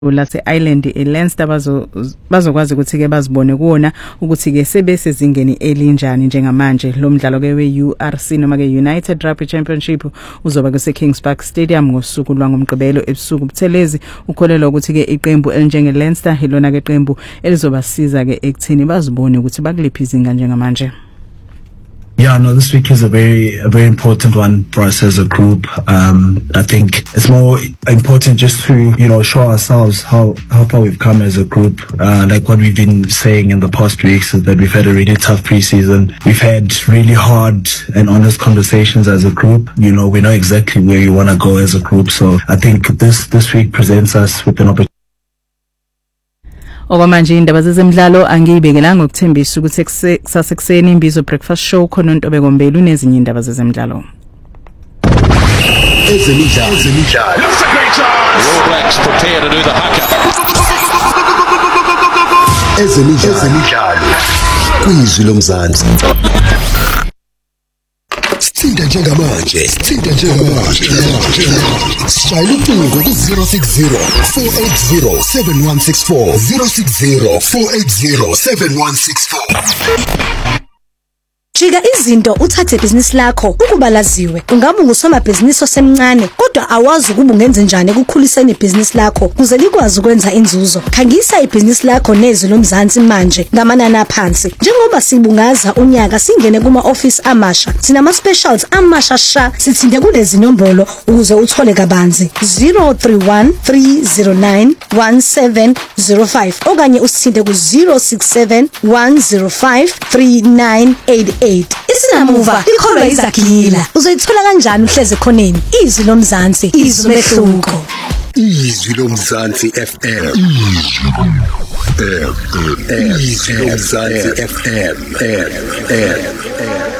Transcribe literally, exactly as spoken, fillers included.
lase Island eLeinster bazo bazokwazi ukuthi ke bazibone kuona ukuthi ke sebesezingeni elinjani njengamanje lo mdlalo ke we-U R C noma ke United Rugby Championship uzoba kuse Kings Park Stadium ngosuku lwangomgqibelo ebusuku Buthelezi ukholelwa ukuthi ke iqembu elinjenge Leinster ilona ke iqembu elizobasiza ke ekuthini bazibone ukuthi bakuliphi izinga njengamanje. Yeah, no, this week is a very, a very important one for us as a group. Um, I think it's more important just to, you know, show ourselves how, how far we've come as a group. Uh, like what we've been saying in the past weeks is that we've had a really tough preseason. We've had really hard and honest conversations as a group. You know, we know exactly where you want to go as a group. So I think this, this week presents us with an opportunity. Okwamanje indaba zezemidlalo angiyibekelanga ukuthembisa ukuthi kusasekuseni imbizo breakfast show khona uNtobe Kombela unezinye indaba zezemidlalo. Ezemidlalo ezemidlalo. That's a great chance. All Blacks prepare to do the haka. Ezemidlalo ezemidlalo. Kwizwi lomzansi. Sithinta njengamanje, sithinta njengamanje. Shayela ucingo ku zero six zero four eight zero seven one six four zero six zero four eight zero seven one six four. Jika izinto uthathe business lakho ukuba laziwe ungabe ngusoma business osemncane kodwa awazi ukuba ungenze njani ukukhuliseni business lakho kuze likwazi ukwenza inzuzo. Khangisa ibusiness lakho nezwi lomzansi manje ngamanani aphansi. Njengoba sibungaza unyaka singene kuma office amasha sinama specials amasha sha sithinde kulezi nombolo ukuze uthole kabanzi zero three one three zero nine one seven zero five okanye usithinde ku zero six seven one zero five three nine eight eight. Isinamuva ikholwa izakhila uzoyithola kanjani uhleze khoneni izwi lomzansi izwi lehluko izwi lomzansi F M izwi lomzansi F M